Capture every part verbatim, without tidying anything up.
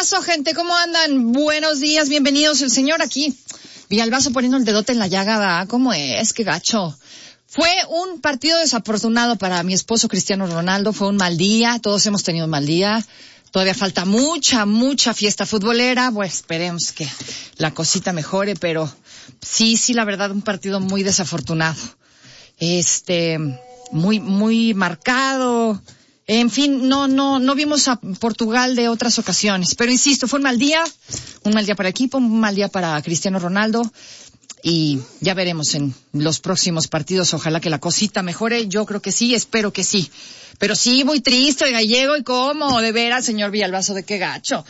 pasó, gente? ¿Cómo andan? Buenos días, bienvenidos. El señor aquí, Villalbazo, poniendo el dedote en la llaga, ¿va? ¿Cómo es? ¡Qué gacho! Fue un partido desafortunado para mi esposo Cristiano Ronaldo, fue un mal día, todos hemos tenido un mal día. Todavía falta mucha, mucha fiesta futbolera. Pues esperemos que la cosita mejore, pero sí, sí, la verdad, un partido muy desafortunado. Este, muy, muy marcado. En fin, no, no, no vimos a Portugal de otras ocasiones. Pero insisto, fue un mal día, un mal día para el equipo, un mal día para Cristiano Ronaldo. Y ya veremos en los próximos partidos, ojalá que la cosita mejore. Yo creo que sí, espero que sí. Pero sí, muy triste el gallego, ¿y cómo? De veras, señor Villalbazo, de qué gacho.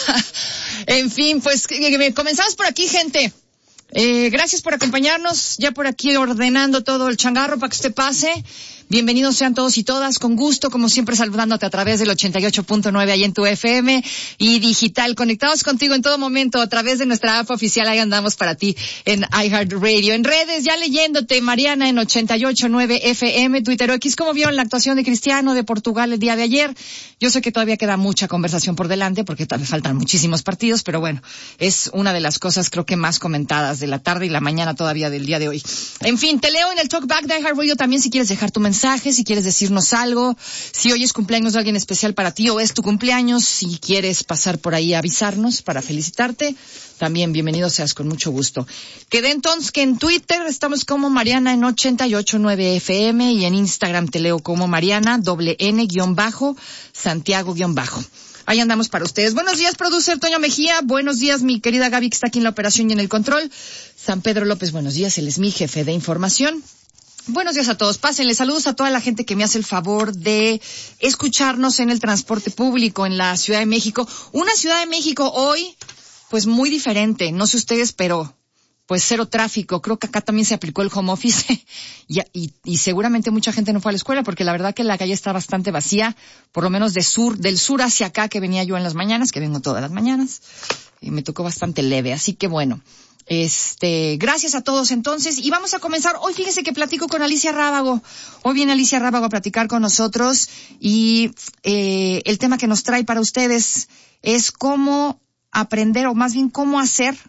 En fin, pues comenzamos por aquí, gente. Eh, gracias por acompañarnos, ya por aquí ordenando todo el changarro para que usted pase. Bienvenidos sean todos y todas, con gusto, como siempre saludándote a través del ochenta y ocho punto nueve ahí en tu F M y digital, conectados contigo en todo momento a través de nuestra app oficial, ahí andamos para ti en iHeartRadio. En redes, ya leyéndote, Mariana en ochenta y ocho punto nueve F M, Twitter X. ¿Cómo vieron la actuación de Cristiano de Portugal el día de ayer? Yo sé que todavía queda mucha conversación por delante porque todavía faltan muchísimos partidos, pero bueno, es una de las cosas creo que más comentadas de la tarde y la mañana todavía del día de hoy. En fin, te leo en el Talkback de iHeartRadio también si quieres dejar tu mensaje. Si quieres decirnos algo, si hoy es cumpleaños de alguien especial para ti o es tu cumpleaños, si quieres pasar por ahí a avisarnos para felicitarte, también bienvenido seas, con mucho gusto. Quedé entonces que en Twitter estamos como Mariana en ochenta y ocho punto nueve F M y en Instagram te leo como Mariana, doble N, guión bajo, Santiago, guión bajo. Ahí andamos para ustedes. Buenos días, producer Toño Mejía. Buenos días, mi querida Gaby, que está aquí en la operación y en el control. San Pedro López, buenos días. Él es mi jefe de información. Buenos días a todos. Pásenle saludos a toda la gente que me hace el favor de escucharnos en el transporte público en la Ciudad de México. Una Ciudad de México hoy, pues muy diferente. No sé ustedes, pero pues cero tráfico. Creo que acá también se aplicó el home office y, y, y seguramente mucha gente no fue a la escuela porque la verdad que la calle está bastante vacía, por lo menos de sur, del sur hacia acá que venía yo en las mañanas, que vengo todas las mañanas, y me tocó bastante leve. Así que bueno. Este, gracias a todos entonces, y vamos a comenzar. Hoy fíjese que platico con Alicia Rábago. Hoy viene Alicia Rábago a platicar con nosotros y eh, el tema que nos trae para ustedes es cómo aprender, o más bien cómo hacer,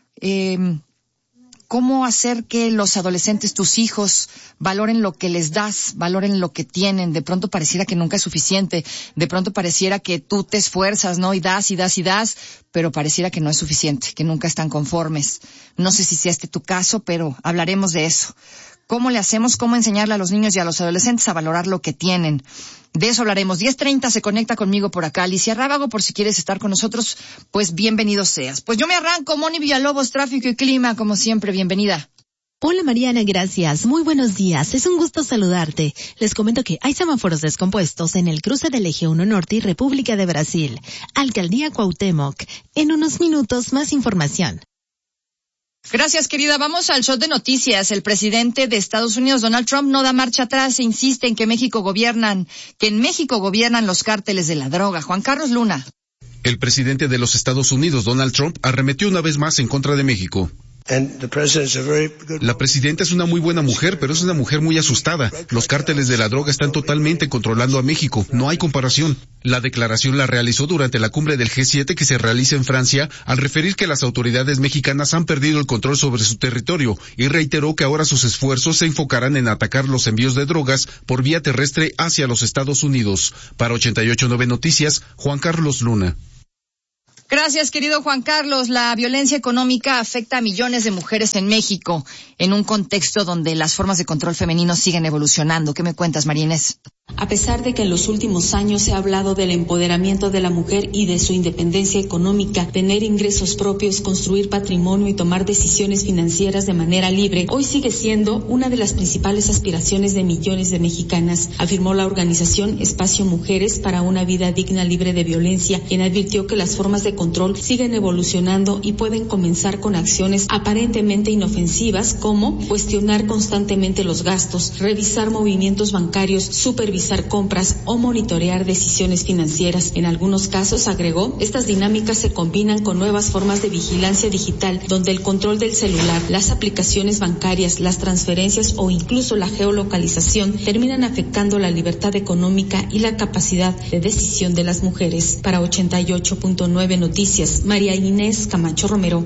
eh, cómo hacer que los adolescentes, tus hijos, valoren lo que les das, valoren lo que tienen. De pronto pareciera que nunca es suficiente, de pronto pareciera que tú te esfuerzas, ¿no? Y das y das y das, pero pareciera que no es suficiente, que nunca están conformes. No sé si sea este tu caso, pero hablaremos de eso. ¿Cómo le hacemos? ¿Cómo enseñarle a los niños y a los adolescentes a valorar lo que tienen? De eso hablaremos. diez treinta se conecta conmigo por acá Alicia Rábago, por si quieres estar con nosotros, pues bienvenido seas. Pues yo me arranco, Moni Villalobos, tráfico y clima, como siempre, bienvenida. Hola Mariana, gracias. Muy buenos días. Es un gusto saludarte. Les comento que hay semáforos descompuestos en el cruce del Eje uno Norte y República de Brasil. Alcaldía Cuauhtémoc. En unos minutos más información. Gracias, querida. Vamos al shot de noticias. El presidente de Estados Unidos, Donald Trump, no da marcha atrás e insiste en que México gobiernan, que en México gobiernan los cárteles de la droga. Juan Carlos Luna. El presidente de los Estados Unidos, Donald Trump, arremetió una vez más en contra de México. La presidenta es una muy buena mujer, pero es una mujer muy asustada. Los cárteles de la droga están totalmente controlando a México. No hay comparación. La declaración la realizó durante la cumbre del G siete que se realiza en Francia, al referir que las autoridades mexicanas han perdido el control sobre su territorio, y reiteró que ahora sus esfuerzos se enfocarán en atacar los envíos de drogas por vía terrestre hacia los Estados Unidos. Para ochenta y ocho punto nueve Noticias, Juan Carlos Luna. Gracias, querido Juan Carlos. La violencia económica afecta a millones de mujeres en México, en un contexto donde las formas de control femenino siguen evolucionando. ¿Qué me cuentas, María Inés? A pesar de que en los últimos años se ha hablado del empoderamiento de la mujer y de su independencia económica, tener ingresos propios, construir patrimonio y tomar decisiones financieras de manera libre, hoy sigue siendo una de las principales aspiraciones de millones de mexicanas, afirmó la organización Espacio Mujeres para una Vida Digna Libre de Violencia, quien advirtió que las formas de control siguen evolucionando y pueden comenzar con acciones aparentemente inofensivas como cuestionar constantemente los gastos, revisar movimientos bancarios, supervisar supervisar compras o monitorear decisiones financieras. En algunos casos, agregó, estas dinámicas se combinan con nuevas formas de vigilancia digital, donde el control del celular, las aplicaciones bancarias, las transferencias o incluso la geolocalización terminan afectando la libertad económica y la capacidad de decisión de las mujeres. Para ochenta y ocho punto nueve Noticias, María Inés Camacho Romero.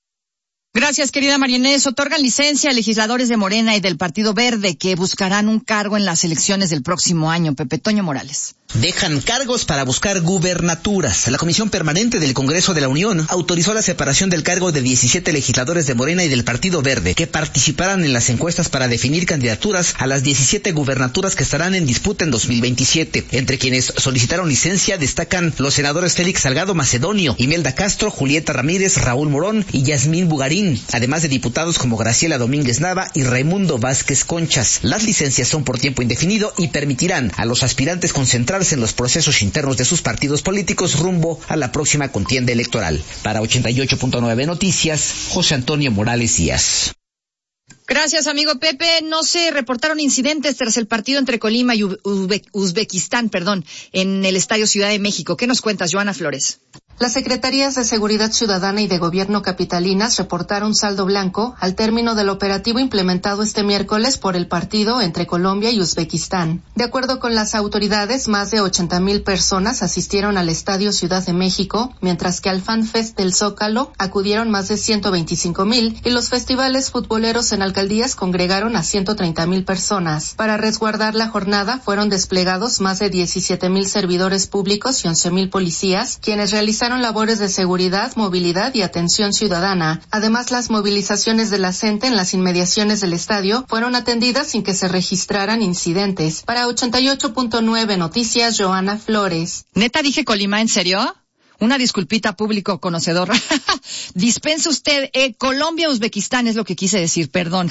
Gracias, querida María Inés. Otorgan licencia a legisladores de Morena y del Partido Verde que buscarán un cargo en las elecciones del próximo año. Pepe Toño Morales. Dejan cargos para buscar gubernaturas. La Comisión Permanente del Congreso de la Unión autorizó la separación del cargo de diecisiete legisladores de Morena y del Partido Verde que participarán en las encuestas para definir candidaturas a las diecisiete gubernaturas que estarán en disputa en dos mil veintisiete. Entre quienes solicitaron licencia destacan los senadores Félix Salgado Macedonio, Imelda Castro, Julieta Ramírez, Raúl Morón y Yasmín Bugarín, además de diputados como Graciela Domínguez Nava y Raimundo Vázquez Conchas. Las licencias son por tiempo indefinido y permitirán a los aspirantes concentrarse en los procesos internos de sus partidos políticos rumbo a la próxima contienda electoral. Para ochenta y ocho punto nueve Noticias, José Antonio Morales Díaz. Gracias, amigo Pepe. No se reportaron incidentes tras el partido entre Colima y Uzbe- Uzbekistán, perdón, en el Estadio Ciudad de México. ¿Qué nos cuentas, Joana Flores? Las Secretarías de Seguridad Ciudadana y de Gobierno capitalinas reportaron saldo blanco al término del operativo implementado este miércoles por el partido entre Colombia y Uzbekistán. De acuerdo con las autoridades, más de ochenta mil personas asistieron al Estadio Ciudad de México, mientras que al Fan Fest del Zócalo acudieron más de ciento veinticinco mil y los festivales futboleros en alcaldías congregaron a ciento treinta mil personas. Para resguardar la jornada fueron desplegados más de diecisiete mil servidores públicos y once mil policías, quienes realizaron labores de seguridad, movilidad y atención ciudadana. Además, las movilizaciones de la gente en las inmediaciones del estadio fueron atendidas sin que se registraran incidentes. Para ochenta y ocho punto nueve Noticias, Joana Flores. ¿Neta dije Colima, en serio? Una disculpita, público conocedor. Dispense usted, eh, Colombia, Uzbekistán es lo que quise decir, perdón.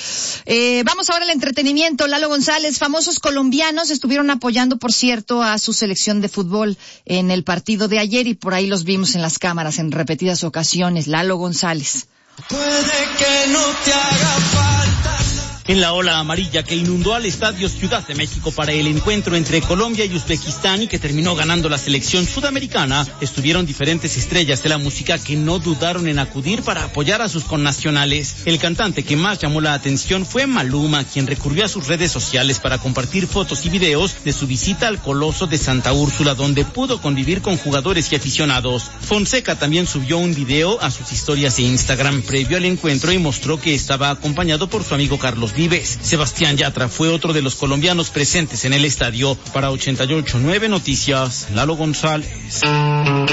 eh, vamos ahora al entretenimiento. Lalo González, famosos colombianos estuvieron apoyando, por cierto, a su selección de fútbol en el partido de ayer y por ahí los vimos en las cámaras en repetidas ocasiones. Lalo González. Puede que no te haga falta. En la ola amarilla que inundó al Estadio Ciudad de México para el encuentro entre Colombia y Uzbekistán y que terminó ganando la selección sudamericana, estuvieron diferentes estrellas de la música que no dudaron en acudir para apoyar a sus connacionales. El cantante que más llamó la atención fue Maluma, quien recurrió a sus redes sociales para compartir fotos y videos de su visita al Coloso de Santa Úrsula, donde pudo convivir con jugadores y aficionados. Fonseca también subió un video a sus historias de Instagram previo al encuentro y mostró que estaba acompañado por su amigo Carlos Vives. Sebastián Yatra fue otro de los colombianos presentes en el estadio. Para ochenta y ocho punto nueve Noticias, Lalo González.